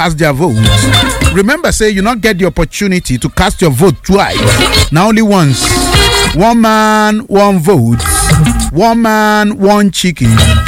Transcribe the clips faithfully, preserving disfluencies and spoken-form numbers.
cast their vote. Remember, say you not get the opportunity to cast your vote twice. Now only once. One man, one vote. One man, one chicken.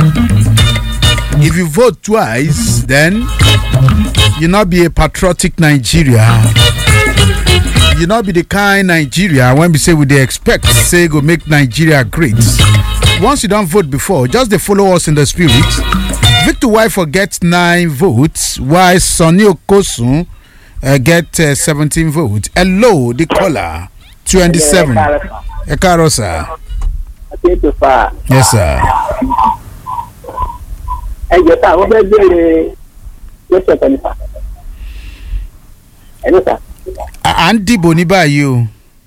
If you vote twice, then you not be a patriotic Nigeria. You not be the kind Nigeria when we say we they expect say go make Nigeria great. Once you don't vote before, just they follow us in the spirit. Victor Wife get nine votes, while Sonny Okosun uh, get uh, seventeen votes. Hello, the caller, twenty-seven. Ekaro, sir. Yes, sir. À ń dìbò ní báyìí o.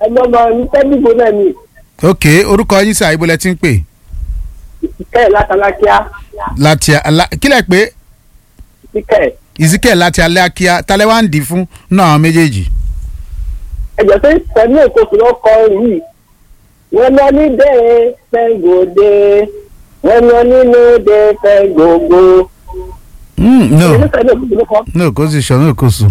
Ok, orúkọ yín sà ibo lẹ ti ń pè. Ìsìkẹ́ láti Alákíá. Láti Alá kí lẹ pé? Ìsìkẹ́. Ìsìkẹ́ láti Alákíá tálẹ́ wá ń dì fún náà àwọn méjèèjì. Ẹ̀jẹ̀ tó sẹ́mi èkó sì ló kọ yìí. Wọ́n lọ ní dé fẹ́ gòdè. Wọ́n lọ nínú dé fẹ́ gògó. No, no, kò sí sọ, no, kò sí.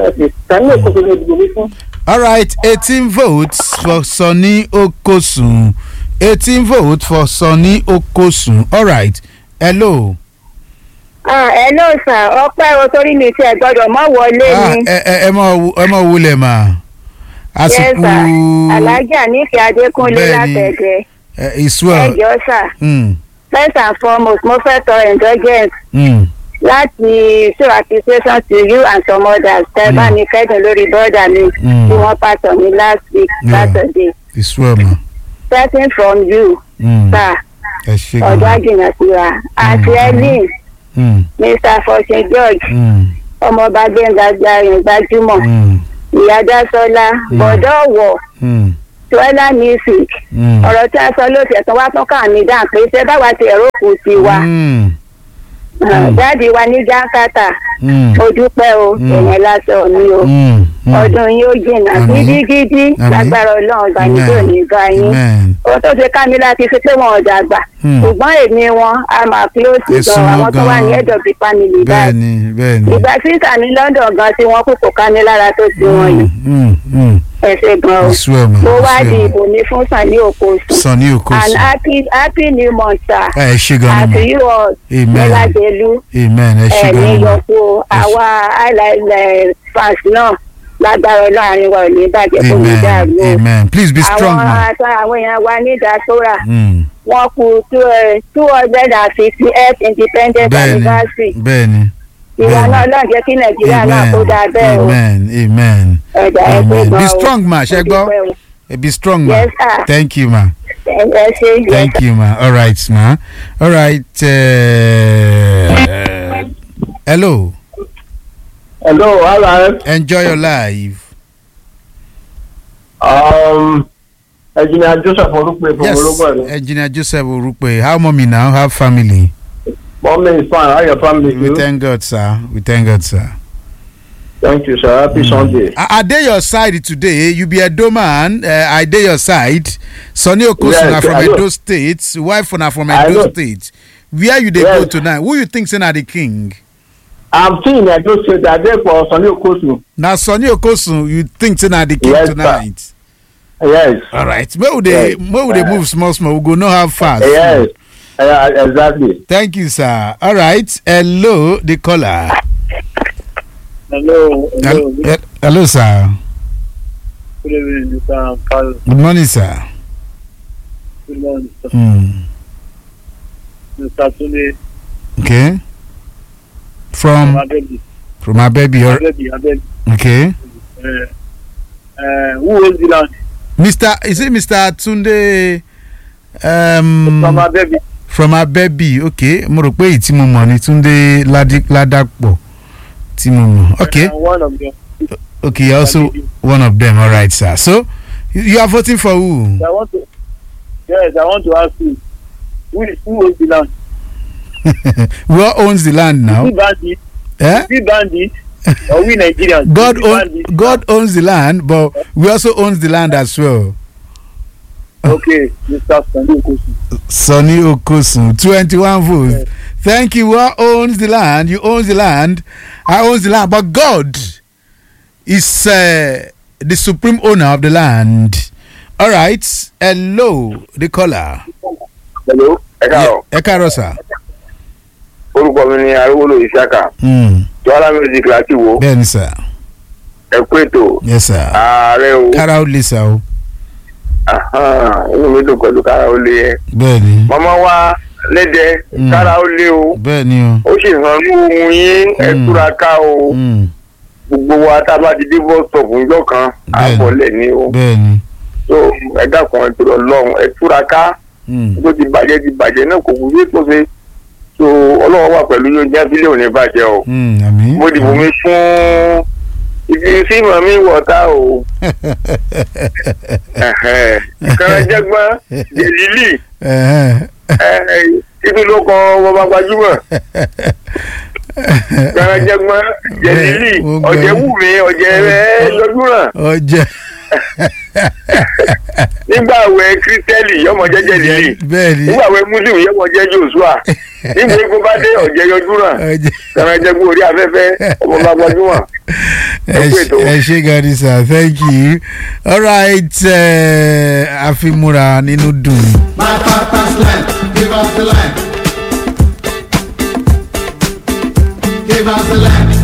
All right, eighteen votes for Sonny Okosun. eighteen votes for Sonny Okosun. All right. Hello. Ah, hello sir. Ọpẹ́ o torí mi ti ẹ gbọ́dọ̀ mọ́ wọlé ni. Ah, ẹ ẹ mọ ẹ mọ wulẹ̀ mà. Yes sir. Alájà Nífẹ̀ẹ́ Adékúnlé látẹ̀gẹ̀. Ẹ ìṣúà. Ẹ jọ̀ọ́ sir. Mm. First and foremost, mo fẹ́ tọrọ indulgence. Mm. Láti show appreciation to you and some others. Tẹ́ bá mi kẹ́dùn lórí bọ́ọ̀dà mi. Tí wọ́n pàtó mi last week Saturday. Ìṣúà mà. Starting from you, Mm. sir. Ẹ ṣe Ọjọ́ gan. àjìnà síra. Àti Ellen, Mm. Mister Fortune George, Mm. ọmọọba Gbẹ̀ngà Gbàyàn Gbajúmọ̀, Mm. Ìyá Dásọ́lá, Bọ̀dọ̀ Ọ̀wọ̀, Mm. Tọ́lá Music. Mm. Ọ̀rọ̀ tí a sọ ló ti ẹ̀sán wá tán káà mí dáhùn pé ṣé báwa ti ẹ̀rọ kù sí wa. Mm. Dáàdi wa ní Jákàtà, Mm. mo dúpẹ́ o, èèyàn lásán mi o. Mm. Mm. Ọdún yín ó jìnnà Àmín. gidigidi Àmín. lágbára Ọlọ́run ìgbàlódé ní ìgbà yín. Amen. Ó tó ṣe ká mi láti fi pé wọn ò dàgbà. Hmm. Ṣùgbọ́n èmi wọn a máa close Èsùn gan wọn àwọn tó wà ní gan-an. head of the family báyìí. Bẹ́ẹ̀ni, bẹ́ẹ̀ni. Ìgbà sísà ní London gan tí wọ́n kú kò ká mi lára tó ti wọn yìí. Mm. Mm. Ẹ ṣe gan o. Ìṣúà mà. Mo wá Ìṣúà di mà. ìbò mi fún Sunny Okosun. Sonny And Okosun. happy happy new month sir. Ẹ ṣe gan Àti ni. you all. Amen. Mọ́lájẹ̀lú. Amen. Ẹ ṣe Ẹ̀mí gan ni. yọ̀kú àwa highlight fans náà lágbára láàrin wa ò ní bàjẹ́ kó ní dàrú Amen. o. Amen. Please be strong, Àwọn ma. àtọ́ àwọn èèyàn wa ní diaspora. Mm. Wọ́n kú two hundred and fifty-eighth independence Bẹ́ẹ̀ni. anniversary. Bẹ́ẹ̀ni. Ìwà náà lọ́n jẹ́ kí Nàìjíríà náà kó dáa bẹ́ẹ̀ o. Amen. Amen. Ẹ̀dá ẹ pé Amen. gan Be o. strong, ma. Ṣé gbọ́? Mo dúpẹ́ o. Eh, Be strong, ma. Yes, sir. Thank you, ma. Ẹ ẹ ṣe yes, Thank you, ma. All right, ma. All right. Uh, hello. Hello, hello. Enjoy your life. Um, Engineer Joseph Orupe from Yes. Ologbo. Engineer Joseph Orupe. How mommy now? How family? Mommy is fine. How your family? We do? thank God, sir. We thank God, sir. Thank you, sir. Happy Sunday. I, I dey your side today. You be a Edo man. Uh, I dey your side. Sonny Okosun Yes, na from I know. Edo State. Wife na from I Edo know. State. Where you dey Yes. go tonight? Who you think say na the king? I'm seeing I just said that day for Sonny Okosun. Na Sonny Okosun you think say na the king Yes, sir. tonight? Yes. All right. Where would they? Yes. Where would they move small small? We go know how fast. Yes. Uh, exactly. Thank you, sir. All right. Hello, the caller. Hello, hello. Hel- hel- Hello, sir. Good evening, Mister Carl. Good morning, sir. Good morning, sir. Hmm. Mister Tunde. Okay. From Abebi. from my baby. Or, Abebi, Abebi. okay. Uh, uh, who owns the land? Mister Is it Mister Tunde? Um, From Abebi. from Abebi. Okay. Mo rò pé èyí tí mo mọ̀ ni Tunde Ladi- Ladapo. Tí mo mọ̀. Okay. Uh, one of them. Okay. You're also one of them. All right, sir. So you you are voting for who? I want to. Yes, I want to ask you. Who is who owns the land? Who owns the land now? Who bandit? Eh? We bandit or we Nigerians? God We own, bandit? God owns the land, but we also owns the land as well. Okay, Mister Sonny Okosun. Sonny Okosun, twenty-one votes. Thank you. Who owns the land? You own the land. I own the land. But God is uh, the supreme owner of the land. All right. Hello, the caller. Hello. Ẹ káàárọ̀ sà. Orúkọ mi ni Arúgbó Ìṣàkà. Jọ́lá music láti wo. Bẹ́ẹ̀ni sà. Ẹ kú ètò. Yes sir. Ààrẹ o. Kára ó lè sà o. Inú mi dùn pẹ̀lú kára ó lé yẹn. Bẹ́ẹ̀ni. Màmá wa lédè kára ó lé o. Bẹ́ẹ̀ni o. Ó sì hàn ní ohun yín ẹ túraká o. Gbogbo wa tá a bá ti dé bus stop ńjọ́ kan àbọ̀lẹ̀ ni o. Bẹ́ẹ̀ni. So ẹ dákun ẹ tó lọ lọ́hùn ẹ túraká. Tó ti bàjẹ́ ti bàjẹ́ náà kò kú yé tó ṣe. So ọlọ́wọ́ wà pẹ̀lú yóò jẹ́ sílẹ̀ òní bàjẹ́ o. Mo dìbò mi fún ibi sí màmí wọ̀ta o. Kàràjẹ́gbọ́n Jẹ̀lílì. Ibi ló kọ bàbá gbajúmọ̀. Kàràjẹ́gbọ́n Jẹ̀lílì. Ọ̀jẹ̀ wù mí ọ̀jẹ̀ rẹ̀ lọ́dún náà. Ọ̀jẹ̀. Nígbà wẹ kírísítẹ́lì yọmọ jẹ́jẹ́ lílì. Nígbà wẹ mùsùlùmí yọmọ jẹ́ Joshua. Nígbà egbò bá dé ọ̀jẹ̀ yọjú náà. Kàràjẹ́gbọ́n orí afẹ́fẹ́ ọmọ bá gbajúmọ̀. Ẹ ṣé gani sir, thank you. All right, àfimúra nínú dùn. My papa's land, give us the land. Give us the land.